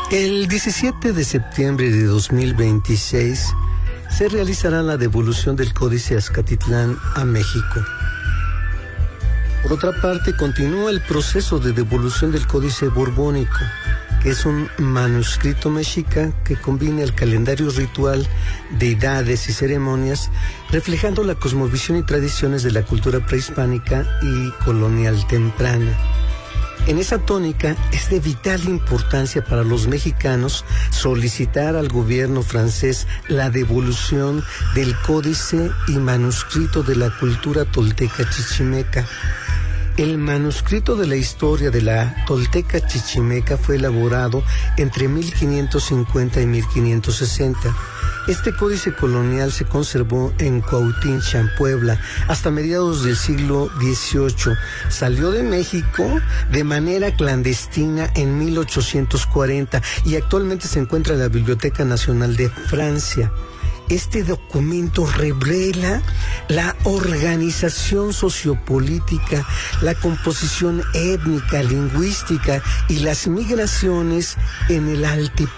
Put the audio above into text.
El 17 de septiembre de 2026 se realizará la devolución del Códice Azcatitlán a México. Por otra parte, continúa el proceso de devolución del Códice Borbónico, que es un manuscrito mexica que combina el calendario ritual, deidades y ceremonias, reflejando la cosmovisión y tradiciones de la cultura prehispánica y colonial temprana. En esa tónica es de vital importancia para los mexicanos solicitar al gobierno francés la devolución del códice y manuscrito de la cultura tolteca chichimeca. El manuscrito de la historia de la tolteca chichimeca fue elaborado entre 1550 y 1560. Este códice colonial se conservó en Cuauhtincha, Puebla, hasta mediados del siglo XVIII. Salió de México de manera clandestina en 1840 y actualmente se encuentra en la Biblioteca Nacional de Francia. Este documento revela la organización sociopolítica, la composición étnica, lingüística y las migraciones en el altiplano